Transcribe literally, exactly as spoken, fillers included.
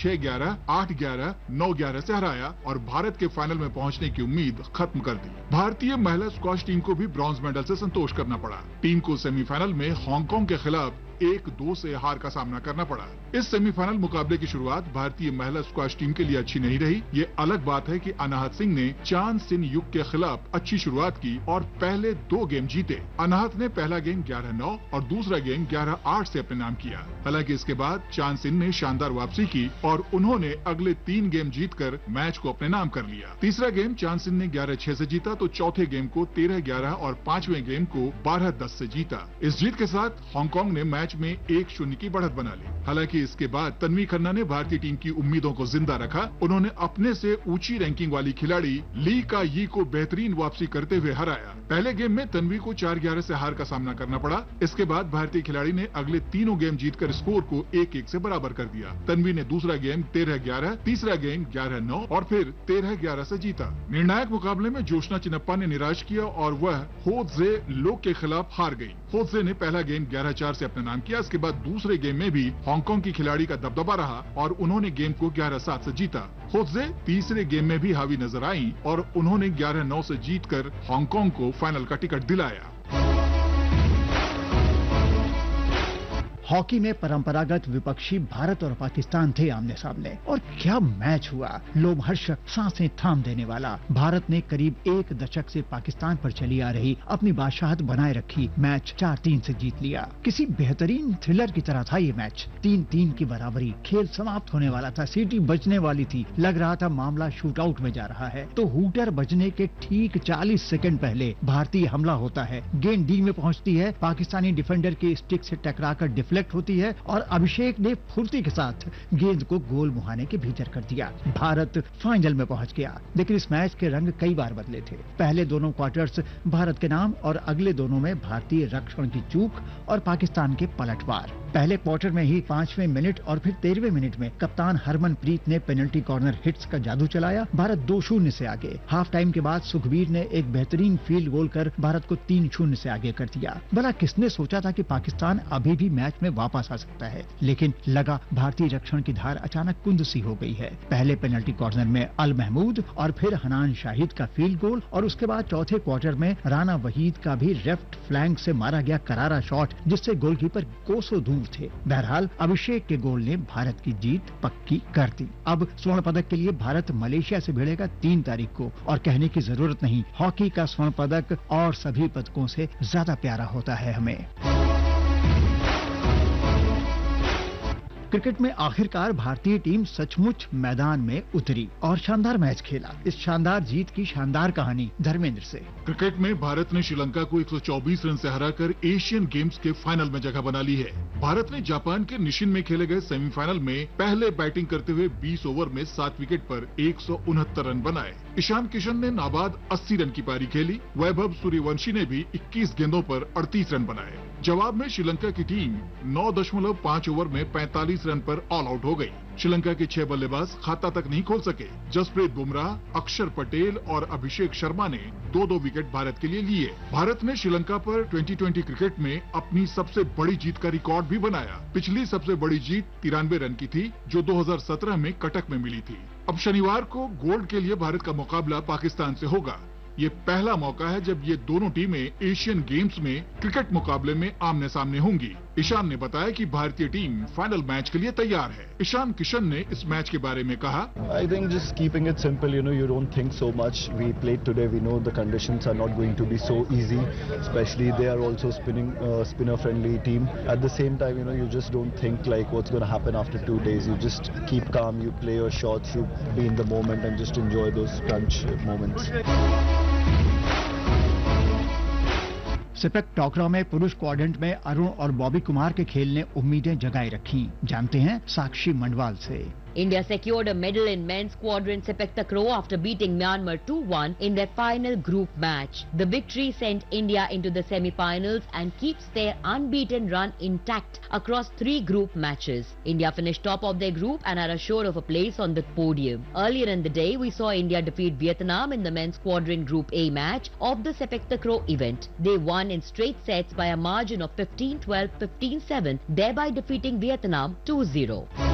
छह ग्यारह, आठ ग्यारह, नौ ग्यारह से हराया और भारत के फाइनल में पहुंचने की उम्मीद खत्म कर दी। भारतीय महिला स्क्वॉश टीम को भी ब्रॉन्ज मेडल से संतोष करना पड़ा। टीम को सेमीफाइनल में हांगकांग के खिलाफ एक दो से हार का सामना करना पड़ा। इस सेमीफाइनल मुकाबले की शुरुआत भारतीय महिला स्क्वॉश टीम के लिए अच्छी नहीं रही। ये अलग बात है कि अनाहत सिंह ने चांद सिन युग के खिलाफ अच्छी शुरुआत की और पहले दो गेम जीते। अनाहत ने पहला गेम ग्यारह नौ और दूसरा गेम ग्यारह आठ से अपने नाम किया। हालांकि इसके बाद चांद सिन ने शानदार वापसी की और उन्होंने अगले तीन गेम जीतकर मैच को अपने नाम कर लिया। तीसरा गेम चांद सिन ने ग्यारह छह से जीता तो चौथे गेम को तेरह ग्यारह और पांचवें गेम को बारह दस से जीता। इस जीत के साथ हांगकांग ने मैच में एक शून्य की बढ़त बना ली। हालांकि इसके बाद तन्वी खन्ना ने भारतीय टीम की उम्मीदों को जिंदा रखा। उन्होंने अपने से ऊंची रैंकिंग वाली खिलाड़ी ली का यी को बेहतरीन वापसी करते हुए हराया। पहले गेम में तन्वी को चार ग्यारह से हार का सामना करना पड़ा। इसके बाद भारतीय खिलाड़ी ने अगले तीनों गेम जीतकर स्कोर को एक एक से बराबर कर दिया। तन्वी ने दूसरा गेम तेरह ग्यारह, तीसरा गेम ग्यारह नौ और फिर तेरह ग्यारह से जीता। निर्णायक मुकाबले में जोशना चिनप्पा ने निराश किया और वह होत्जे लो के खिलाफ हार गयी। होत्जे ने पहला गेम ग्यारह चार से अपना नाम किया। इसके बाद दूसरे गेम में भी हांगकांग की खिलाड़ी का दबदबा रहा और उन्होंने गेम को ग्यारह सात से जीता। होत्जे तीसरे गेम में भी हावी नजर आई और उन्होंने ग्यारह नौ से जीतकर हांगकांग को फाइनल का टिकट दिलाया। हॉकी में परंपरागत विपक्षी भारत और पाकिस्तान थे आमने सामने और क्या मैच हुआ, लोमहर्षक, सांसें थाम देने वाला। भारत ने करीब एक दशक से पाकिस्तान पर चली आ रही अपनी बादशाहत बनाए रखी। मैच चार तीन से जीत लिया। किसी बेहतरीन थ्रिलर की तरह था ये मैच। तीन तीन की बराबरी, खेल समाप्त होने वाला था, सीटी बजने वाली थी, लग रहा था मामला शूट आउट में जा रहा है। तो हूटर बजने के ठीक चालीस सेकंड पहले भारतीय हमला होता है। गेंद डी में पहुंचती है, पाकिस्तानी डिफेंडर के स्टिक से टकराकर डिफ्लेक्ट होती है और अभिषेक ने फुर्ती के साथ गेंद को गोल मुहाने के भीतर कर दिया। भारत फाइनल में पहुंच गया। लेकिन इस मैच के रंग कई बार बदले थे। पहले दोनों क्वार्टर्स भारत के नाम और अगले दोनों में भारतीय रक्षण की चूक और पाकिस्तान के पलटवार। पहले क्वार्टर में ही पांचवें मिनट और फिर तेरहवें मिनट में कप्तान हरमनप्रीत ने पेनल्टी कॉर्नर हिट्स का जादू चलाया। भारत दो शून्य से आगे। हाफ टाइम के बाद सुखबीर ने एक बेहतरीन फील्ड गोल कर भारत को तीन शून्य से आगे कर दिया। भला किसने सोचा था कि पाकिस्तान अभी भी मैच में वापस आ सकता है। लेकिन लगा भारतीय रक्षण की धार अचानक कुंद सी हो गई है। पहले पेनल्टी कॉर्नर में अल महमूद और फिर हनान शाहिद का फील्ड गोल और उसके बाद चौथे क्वार्टर में राना वहीद का भी लेफ्ट फ्लैंक से मारा गया करारा शॉट जिससे गोलकीपर कोसों दूर थे। बहरहाल अभिषेक के गोल ने भारत की जीत पक्की कर दी। अब स्वर्ण पदक के लिए भारत मलेशिया से भिड़ेगा तीन तारीख को और कहने की जरूरत नहीं, हॉकी का स्वर्ण पदक और सभी पदकों से ज्यादा प्यारा होता है हमें। क्रिकेट में आखिरकार भारतीय टीम सचमुच मैदान में उतरी और शानदार मैच खेला। इस शानदार जीत की शानदार कहानी धर्मेंद्र से। क्रिकेट में भारत ने श्रीलंका को एक सौ चौबीस रन से हराकर एशियन गेम्स के फाइनल में जगह बना ली है। भारत ने जापान के निशिन में खेले गए सेमीफाइनल में पहले बैटिंग करते हुए बीस ओवर में सात विकेट पर एक सौ उनहत्तर रन बनाए। ईशान किशन ने नाबाद अस्सी रन की पारी खेली। वैभव सूर्यवंशी ने भी इक्कीस गेंदों पर अड़तीस रन बनाए। जवाब में श्रीलंका की टीम नौ दशमलव पाँच ओवर में पैंतालीस रन पर ऑल आउट हो गई। श्रीलंका के छह बल्लेबाज खाता तक नहीं खोल सके। जसप्रीत बुमराह, अक्षर पटेल और अभिषेक शर्मा ने दो दो विकेट भारत के लिए लिए। भारत ने श्रीलंका पर ट्वेंटी ट्वेंटी क्रिकेट में अपनी सबसे बड़ी जीत का रिकॉर्ड भी बनाया। पिछली सबसे बड़ी जीत तिरानवे रन की थी जो दो हज़ार सत्रह में कटक में मिली थी। अब शनिवार को गोल्ड के लिए भारत का मुकाबला पाकिस्तान से होगा। ये पहला मौका है जब ये दोनों टीमें एशियन गेम्स में क्रिकेट मुकाबले में आमने सामने होंगी। ईशान ने बताया कि भारतीय टीम फाइनल मैच के लिए तैयार है। ईशान किशन ने इस मैच के बारे में कहा, I think just keeping it simple, you know, you don't think so much. We played today. We know the conditions are not going to be so easy. Especially they are also spinning, uh, spinner-friendly team. At the same time, you know, you just don't think like what's going to happen after two days. You just keep calm. You play your shots. You be in the moment and just enjoy those crunch moments. CPEC टॉकरा में पुरुष quadrant में अरुण और बॉबी कुमार के खेल ने उम्मीदें जगाए रखी। जानते हैं साक्षी मंडवाल से। India secured a medal in men's quadrant sepak takraw after beating Myanmar two one in their final group match. The victory sent India into the semi-finals and keeps their unbeaten run intact across three group matches. India finished top of their group and are assured of a place on the podium. Earlier in the day, we saw India defeat Vietnam in the men's quadrant group A match of the sepak takraw event. They won in straight sets by a margin of fifteen twelve, fifteen seven, thereby defeating Vietnam two zero.